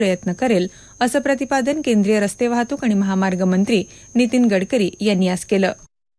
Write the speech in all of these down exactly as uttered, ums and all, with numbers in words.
प्रयत्न करेल असं प्रतिपादन केंद्रीय रस्ते वाहतूक आणि महामार्ग मंत्री नितीन गडकरी यांनी आज केलं.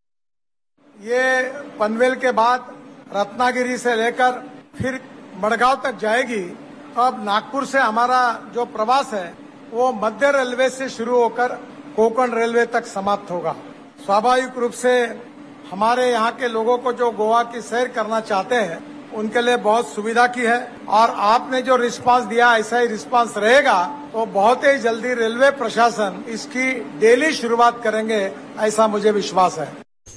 ये पनवेल के बाद रत्नागिरी से लेकर फिर मडगांव तक जाएगी. अब नागपुर से हमारा जो प्रवास है वो मध्य रेलवे से शुरू होकर कोंकण रेलवे तक समाप्त होगा. स्वाभाविक रूप से हमारे यहाँ के लोगों को जो गोवा की सैर करना चाहते हैं उनके लिए बहुत सुविधा की है और आपने जो रिस्पांस दिया ऐसा ही रिस्पांस रहेगा तो बहुत ही जल्दी रेलवे प्रशासन इसकी डेली शुरुआत करेंगे ऐसा मुझे विश्वास है.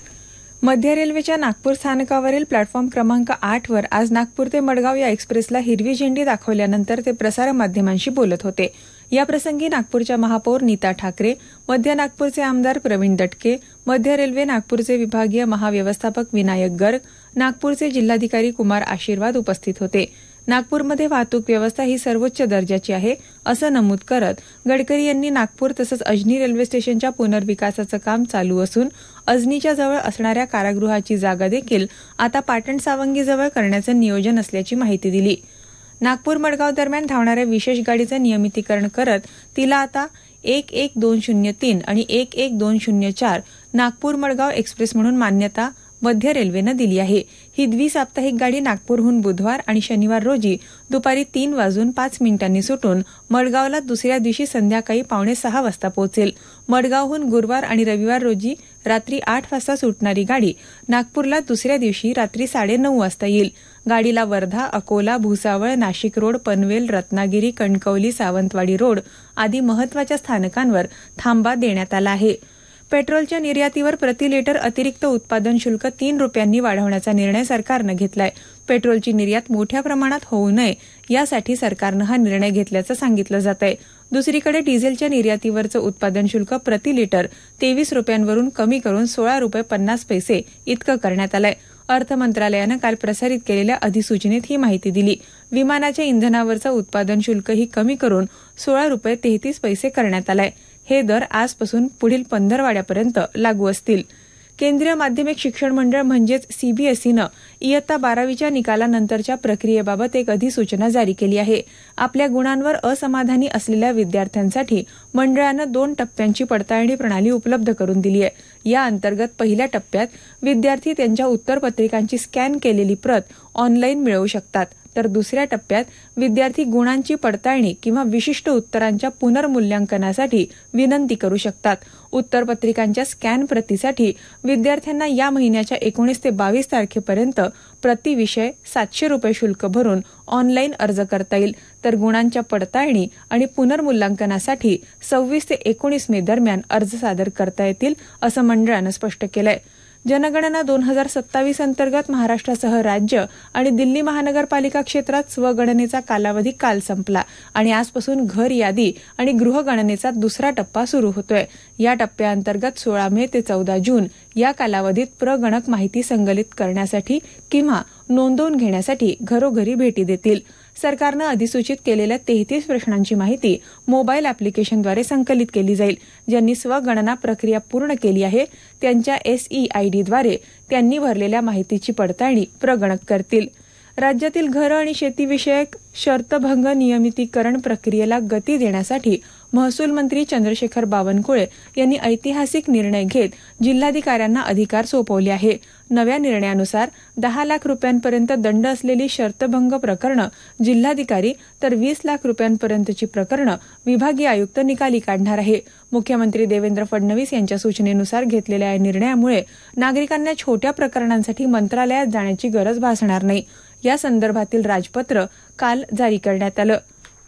मध्य रेल्वेच्या नागपूर स्थानकावरील प्लॅटफॉर्म क्रमांक आठ वर आज नागपूर ते मडगाव या एक्सप्रेसला हिरवी झेंडी दाखवल्यानंतर ते प्रसार माध्यमांशी बोलत होते. याप्रसंगी नागपूरच्या महापौर नीता ठाकरे, मध्य नागपूरचे आमदार प्रवीण दटके, मध्य रेल्वे नागपूरचे विभागीय महाव्यवस्थापक विनायक गर्ग, नागपूरचे जिल्हाधिकारी कुमार आशीर्वाद उपस्थित होते. नागपूरमध्ये वाहतूक व्यवस्था ही सर्वोच्च दर्जाची आहे असं नमूद करत गडकरी यांनी नागपूर तसंच अजनी रेल्वे स्टेशनच्या पुनर्विकासाचं काम चालू असून अजनीच्या जवळ असणाऱ्या कारागृहाची जागा देखील आता पाटण सावंगीजवळ करण्याचं नियोजन असल्याची माहिती दिली. नागपूर मडगाव दरम्यान धावणाऱ्या विशेष गाडीचं नियमितीकरण करत तिला आता एक एक दोन शून्य तीन आणि एक एक दोन शून्य चार नागपूर मडगाव एक्सप्रेस म्हणून मान्यता मध्य रेल्वेनं दिली आहे. ही द्विसाप्ताहिक गाडी नागपूरहून बुधवार आणि शनिवार रोजी दुपारी तीन वाजून पाच मिनिटांनी सुटून मडगावला दुसऱ्या दिवशी संध्याकाळी पावणे सहा वाजता पोहोचेल. मडगावहून गुरुवार आणि रविवार रोजी रात्री आठ वाजता सुटणारी गाडी नागपूरला दुसऱ्या दिवशी रात्री साडेनऊ वाजता येईल. गाडीला वर्धा, अकोला, भुसावळ, नाशिक रोड, पनवेल, रत्नागिरी, कणकवली, सावंतवाडी रोड आदी महत्वाच्या स्थानकांवर थांबा देण्यात आला आहे. पेट्रोलच्या निर्यातीवर प्रति लिटर अतिरिक्त उत्पादन शुल्क तीन रुपयांनी वाढवण्याचा निर्णय सरकारनं घेतलाय. पेट्रोलची निर्यात मोठ्या प्रमाणात होऊ नये यासाठी सरकारनं हा निर्णय घेतल्याचं सांगितलं जात आहे. दुसरीकडे डिझेलच्या निर्यातीवरचं उत्पादन शुल्क प्रति लिटर तेवीस रुपयांवरून कमी करून सोळा रुपये पन्नास पैसे इतकं करण्यात आलंय. अर्थ मंत्रालयानं काल प्रसारित केलेल्या अधिसूचनेत ही माहिती दिली. विमानाच्या इंधनावरचं उत्पादन शुल्कही कमी करून सोळा रुपये तेहतीस पैसे करण्यात आलंय. हे दर आजपासून पुढील पंधरवड्यापर्यंत लागू असतील. केंद्रीय माध्यमिक शिक्षण मंडळ म्हणजेच सीबीएसईनं इयत्ता बारावीच्या निकालानंतरच्या प्रक्रियेबाबत एक अधिसूचना जारी केली आहे. आपल्या गुणांवर असमाधानी असलेल्या विद्यार्थ्यांसाठी मंडळानं दोन टप्प्यांची पडताळणी प्रणाली उपलब्ध करून दिली आहे. या अंतर्गत पहिल्या टप्प्यात विद्यार्थी त्यांच्या उत्तरपत्रिकांची स्कॅन केलेली प्रत ऑनलाईन मिळवू शकतात, तर दुसऱ्या टप्प्यात विद्यार्थी गुणांची पडताळणी किंवा विशिष्ट उत्तरांच्या पुनर्मूल्यांकनासाठी विनंती करू शकतात. उत्तरपत्रिकांच्या स्कॅन प्रतीसाठी विद्यार्थ्यांना या महिन्याच्या एकोणीस ते बावीस तारखेपर्यंत प्रति विषय सातशे रुपये शुल्क भरून ऑनलाईन अर्ज करता येईल, तर गुणांच्या पडताळणी आणि पुनर्मूल्यांकनासाठी सव्वीस ते एकोणीस मे दरम्यान अर्ज सादर करता येतील असं मंडळानं स्पष्ट केलंय. जनगणना दोन हजार सत्तावीस अंतर्गत महाराष्ट्रासह राज्य आणि दिल्ली महानगरपालिका क्षेत्रात स्वगणनेचा कालावधी काल संपला आणि आजपासून घर यादी आणि गृहगणनेचा दुसरा टप्पा सुरू होतोय. या टप्प्याअंतर्गत सोळा मे ते चौदा जून या कालावधीत प्रगणक माहिती संकलित करण्यासाठी किंवा नोंदवून घेण्यासाठी घरोघरी भेटी देतील. सरकारनं अधिसूचित केलेल्या तेहतीस प्रश्नांची माहिती मोबाईल अॅप्लिकेशनद्वारे संकलित केली जाईल. ज्यांनी स्वगणना प्रक्रिया पूर्ण केली आहे त्यांच्या एसईआयडीद्वारे त्यांनी भरलेल्या माहितीची पडताळणी प्रगणक करतील. राज्यातील घरं आणि शेतीविषयक शर्तभंग नियमितीकरण प्रक्रियेला गती देण्यासाठी महसूल मंत्री चंद्रशेखर बावनकुळे यांनी ऐतिहासिक निर्णय घेत जिल्हाधिकाऱ्यांना अधिकार सोपवले आहे. नव्या निर्णयानुसार दहा लाख रुपयांपर्यंत दंड असलेली शर्तभंग प्रकरणं जिल्हाधिकारी तर वीस लाख रुपयांपर्यंतची प्रकरणं विभागीय आयुक्त निकाली काढणार आहे. मुख्यमंत्री देवेंद्र फडणवीस यांच्या सूचनेनुसार घेतलेल्या या निर्णयामुळे नागरिकांना छोट्या प्रकरणांसाठी मंत्रालयात जाण्याची गरज भासणार नाही. या संदर्भातील राजपत्र काल जारी करण्यात आलं.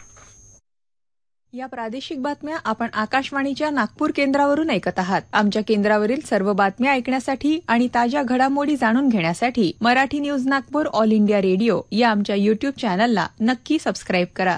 या प्रादेशिक बातम्या आपण आकाशवाणीच्या नागपूर केंद्रावरून ऐकत आहात. आमच्या केंद्रावरील सर्व बातम्या ऐकण्यासाठी आणि ताज्या घडामोडी जाणून घेण्यासाठी Marathi news Nagpur all India radio या आमच्या युट्यूब चॅनलला नक्की सबस्क्राईब करा.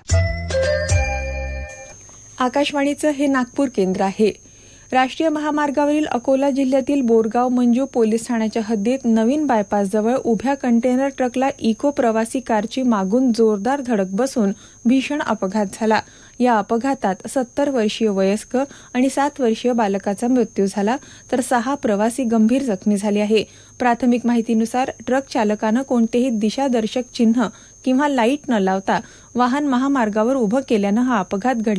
आकाशवाणीचं हे नागपूर केंद्र आहे. राष्ट्रीय महामार्गावरील अकोला जिल्ह्यातील बोरगाव मंजू पोलीस ठाण्याच्या हद्दीत नवीन बायपासजवळ उभ्या कंटेनर ट्रकला इको प्रवासी कारची मागून जोरदार धडक बसून भीषण अपघात झाला. या अपघातात सत्तर वर्षीय वयस्क आणि सात वर्षीय बालकाचा मृत्यू झाला, तर सहा प्रवासी गंभीर जखमी झाले आहे. प्राथमिक माहितीनुसार ट्रक चालकानं कोणतेही दिशादर्शक चिन्ह किंवा लाईट न लावता वाहन महामार्गावर उभं केल्यानं हा अपघात घडला.